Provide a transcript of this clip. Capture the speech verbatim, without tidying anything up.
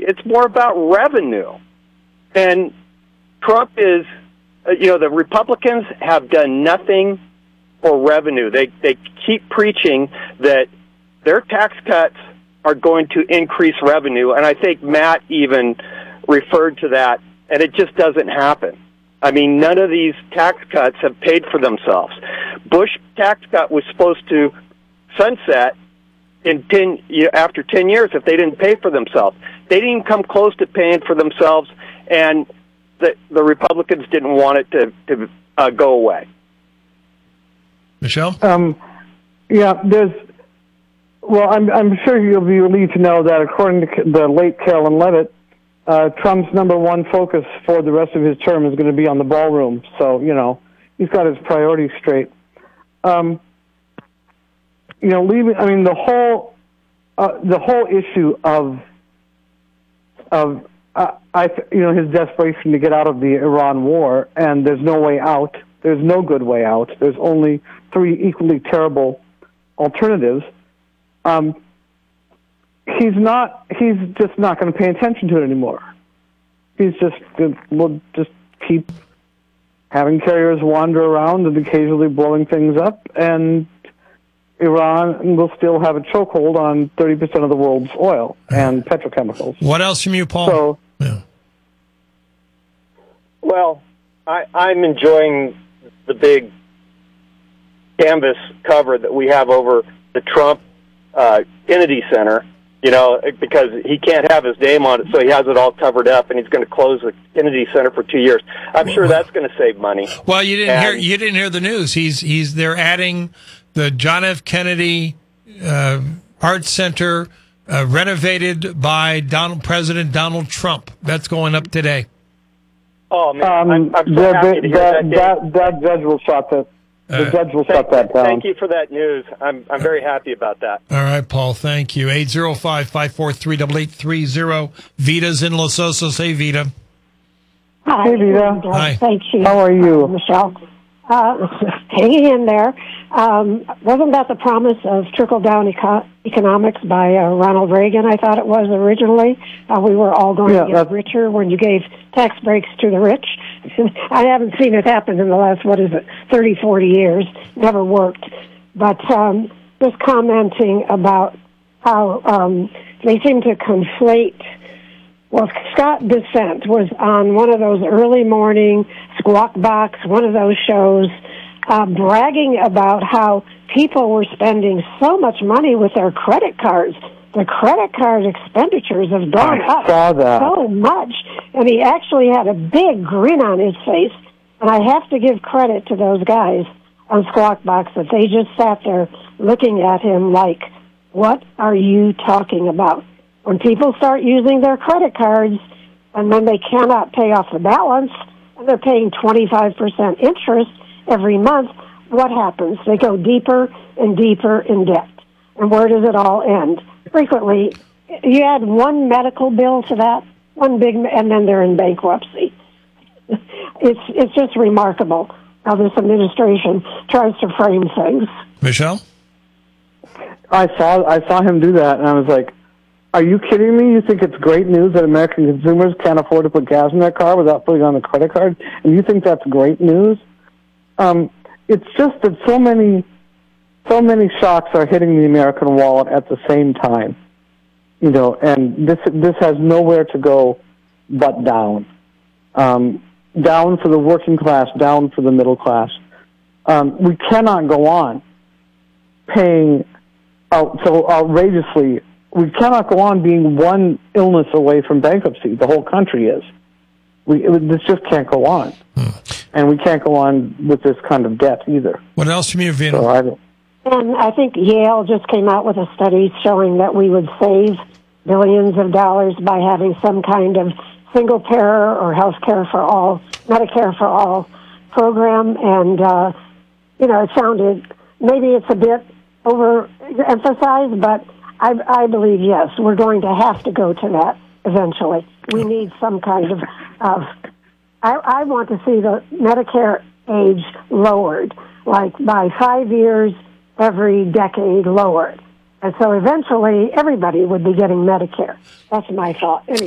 It's more about revenue. And Trump is, uh, you know, the Republicans have done nothing for revenue. They they keep preaching that their tax cuts are going to increase revenue, and I think Matt even referred to that, and it just doesn't happen. I mean, none of these tax cuts have paid for themselves. Bush tax cut was supposed to sunset in ten after ten years if they didn't pay for themselves. They didn't even come close to paying for themselves, and the the Republicans didn't want it to to uh, go away. Michelle? Um, yeah, there's. Well, I'm I'm sure you'll be relieved to know that according to the late Carolyn Levitt, uh, Trump's number one focus for the rest of his term is going to be on the ballroom. So you know he's got his priorities straight. Um, you know, leaving. I mean, the whole uh, the whole issue of of uh, I you know his desperation to get out of the Iran war, and there's no way out. There's no good way out. There's only three equally terrible alternatives. Um, he's not. He's just not going to pay attention to it anymore. He's just will just keep having carriers wander around and occasionally blowing things up, and Iran will still have a chokehold on thirty percent of the world's oil and petrochemicals. What else from you, Paul? So, yeah. Well, I, I'm enjoying the big canvas cover that we have over the Trump uh, Kennedy Center, you know, because he can't have his name on it, so he has it all covered up, and he's going to close the Kennedy Center for two years. I'm sure that's going to save money. Well, you didn't and, hear you didn't hear the news. He's he's they're adding the John F. Kennedy uh, Art Center, uh, renovated by Donald President Donald Trump. That's going up today. Oh man, um, I'm, I'm so the, happy to hear that, that. that, that judge will shut that. The Uh, judge will Thank, shut that down. thank you for that news. I'm I'm very happy about that. All right, Paul. Thank you. Eight zero five five four three eight eight three zero. Vita's in Los Osos. Hey, Vita. Hi. Hey, Vita. And, uh, Hi. Thank you. How are you? uh, Michelle? Uh, hanging in there. Um, wasn't that the promise of trickle-down eco- economics by uh, Ronald Reagan? I thought it was originally. Uh, we were all going Yeah, to get that's- richer when you gave tax breaks to the rich. I haven't seen it happen in the last, what is it, thirty, forty years. Never worked. But um, just commenting about how um, they seem to conflate. Well, Scott Dissent was on one of those early morning Squawk Box, one of those shows, uh, bragging about how people were spending so much money with their credit cards. The credit card expenditures have gone I up saw that. so much, and he actually had a big grin on his face. And I have to give credit to those guys on Squawk Box that they just sat there looking at him like, what are you talking about? When people start using their credit cards and then they cannot pay off the balance and they're paying twenty-five percent interest every month, what happens? They go deeper and deeper in debt. And where does it all end? Frequently, you add one medical bill to that, one big, and then they're in bankruptcy. It's it's just remarkable how this administration tries to frame things. Michelle? I saw I saw him do that, and I was like, are you kidding me? You think it's great news that American consumers can't afford to put gas in their car without putting on a credit card? And you think that's great news? Um, it's just that so many, so many shocks are hitting the American wallet at the same time. You know, and this this has nowhere to go but down. Um, down for the working class, down for the middle class. Um, we cannot go on paying out so outrageously. We cannot go on being one illness away from bankruptcy. The whole country is. We it, this just can't go on, hmm. and we can't go on with this kind of debt either. What else from you, Vina? So I don't, And I think Yale just came out with a study showing that we would save billions of dollars by having some kind of single payer or health care for all, Medicare for all program. And, uh, you know, it sounded, maybe it's a bit overemphasized, but I, I believe, yes, we're going to have to go to that eventually. We need some kind of, of I, I want to see the Medicare age lowered, like by five years, every decade lowered. And so eventually everybody would be getting Medicare. That's my thought. Anyway.